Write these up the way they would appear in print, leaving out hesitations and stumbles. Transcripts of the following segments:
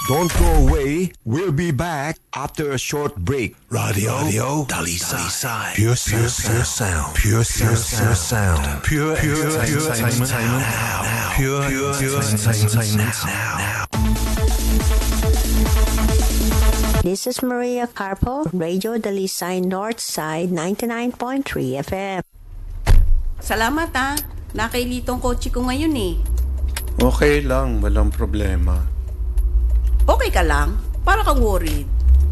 Don't go away. We'll be back after a short break. Radio Dalisay. Pure sound. Pure sound. Pure entertainment now. Pure entertainment now. This is Maria Carpo, Radio Dalisay Northside 99.3 FM. Salamat nakailitong kotse ko ngayon eh. Okay lang, walang problema. Okay ka lang? Para kang worried.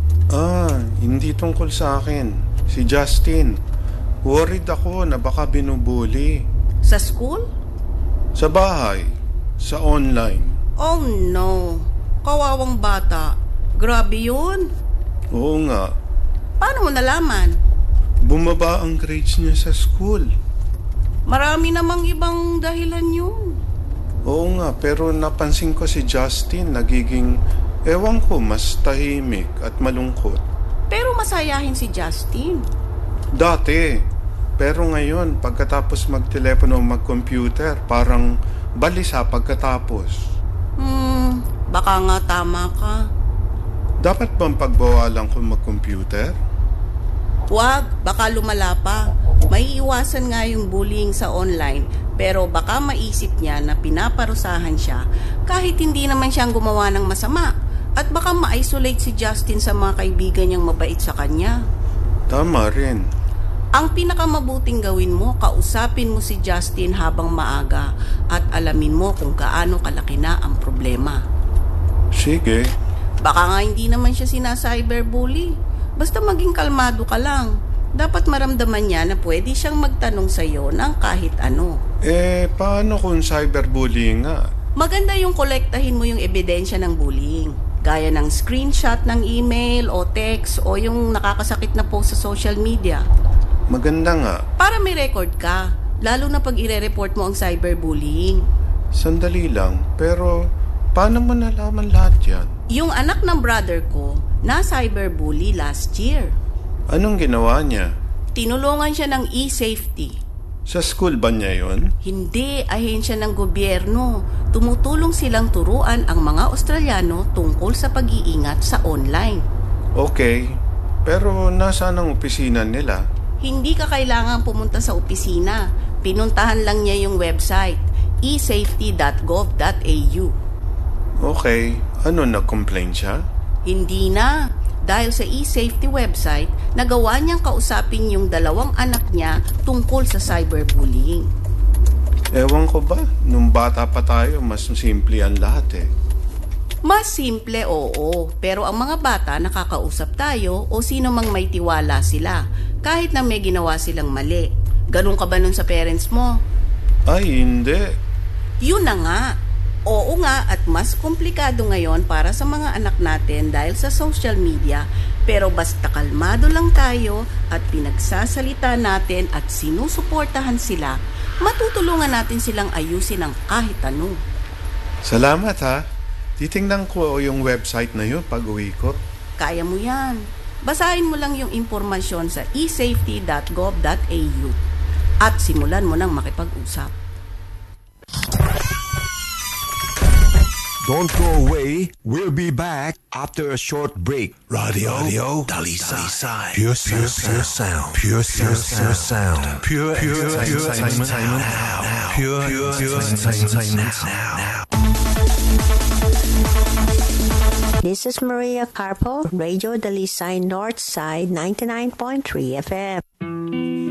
Hindi tungkol sa akin. Si Justin. Worried ako na baka binubuli. Sa school? Sa bahay. Sa online. Oh no. Kawawang bata. Grabe yun. Oo nga. Paano mo nalaman? Bumaba ang grades niya sa school. Marami namang ibang dahilan yun. Oo nga, pero napansin ko si Justin nagiging, ewan ko, mas tahimik at malungkot. Pero masayahin si Justin. Dati. Pero ngayon, pagkatapos magtelepono o mag-computer, parang balisa pagkatapos. Baka nga tama ka. Dapat bang pagbawalan ko mag-computer? Huwag, baka lumala pa. May iwasan nga yung bullying sa online, pero baka maisip niya na pinaparusahan siya kahit hindi naman siyang gumawa ng masama. At baka ma-isolate si Justin sa mga kaibigan niyang mabait sa kanya. Tama rin. Ang pinakamabuting gawin mo, kausapin mo si Justin habang maaga at alamin mo kung gaano kalaki na ang problema. Sige. Baka nga hindi naman siya sinacyberbully. Basta maging kalmado ka lang. Dapat maramdaman niya na pwede siyang magtanong sa iyo ng kahit ano. Paano kung cyberbullying nga? Maganda yung kolektahin mo yung ebidensya ng bullying. Gaya ng screenshot ng email o text o yung nakakasakit na post sa social media. Maganda nga. Para may record ka, lalo na pag ire-report mo ang cyberbullying. Sandali lang, pero paano mo nalaman lahat yan? Yung anak ng brother ko, na cyberbully last year. Anong ginawa niya? Tinulungan siya ng e-safety. Sa school ba niya yun? Hindi, ahensya ng gobyerno. Tumutulong silang turuan ang mga Australiano tungkol sa pag-iingat sa online. Okay, pero nasaan ang opisina nila? Hindi ka kailangang pumunta sa opisina. Pinuntahan lang niya yung website, esafety.gov.au. Okay, ano, nag-complain siya? Hindi na. Dahil sa e-safety website, nagawa niyang kausapin yung 2 anak niya tungkol sa cyberbullying. Ewan ko ba, nung bata pa tayo, mas simple ang lahat eh. Mas simple, oo. Pero ang mga bata nakakausap tayo o sino mang may tiwala sila, kahit na may ginawa silang mali. Ganun ka ba nun sa parents mo? Ay, hindi. Yun na nga. Oo nga, at mas komplikado ngayon para sa mga anak natin dahil sa social media, pero basta kalmado lang tayo at pinagsasalita natin at sinusuportahan sila, matutulungan natin silang ayusin ang kahit ano. Salamat ha. Titingnan ko yung website na yun pag uwi ko. Kaya mo yan. Basahin mo lang yung impormasyon sa esafety.gov.au at simulan mo nang makipag-usap. Don't go away. We'll be back after a short break. Radio Dalisay. Pure sound. Pure sound. Pure entertainment now. Pure entertainment now. This is Maria Carpo, Radio Dalisay Northside 99.3 FM.